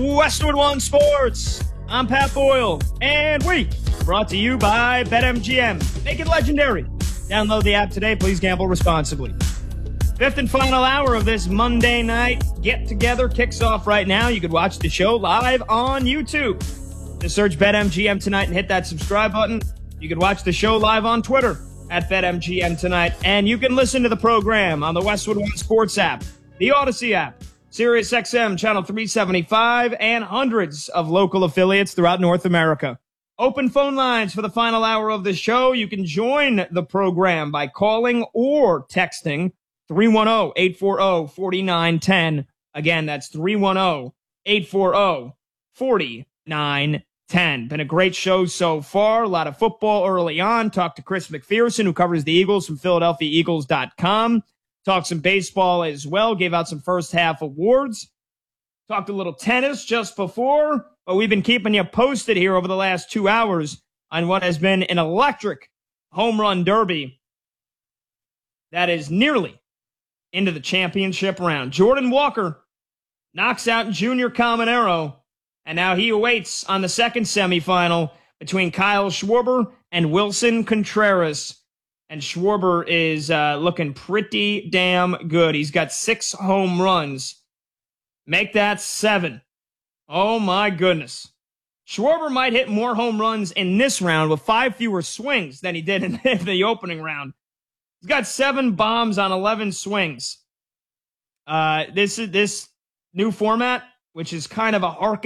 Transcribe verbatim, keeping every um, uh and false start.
Westwood One Sports. I'm Pat Boyle, and we brought to you by BetMGM. Make it legendary. Download the app today. Please gamble responsibly. Fifth and final hour of this Monday night get-together kicks off right now. You could watch the show live on YouTube. Just search BetMGM Tonight and hit that subscribe button. You could watch the show live on Twitter at BetMGM Tonight. And you can listen to the program on the Westwood One Sports app, the Odyssey app, SiriusXM Channel three seventy-five, and hundreds of local affiliates throughout North America. Open phone lines for the final hour of the show. You can join the program by calling or texting three one zero, eight four zero, four nine one zero. Again, that's three one zero, eight four zero, four nine one zero. Been a great show so far. A lot of football early on. Talked to Chris McPherson, who covers the Eagles from Philadelphia Eagles dot com. Talked some baseball as well. Gave out some first half awards. Talked a little tennis just before. But we've been keeping you posted here over the last two hours on what has been an electric home run derby that is nearly into the championship round. Jordan Walker knocks out Junior Caminero, and now he awaits on the second semifinal between Kyle Schwarber and Wilson Contreras. And Schwarber is uh, looking pretty damn good. He's got six home runs. Make that seven. Oh, my goodness. Schwarber might hit more home runs in this round with five fewer swings than he did in the opening round. He's got seven bombs on eleven swings. Uh, this is this new format, which is kind of a harken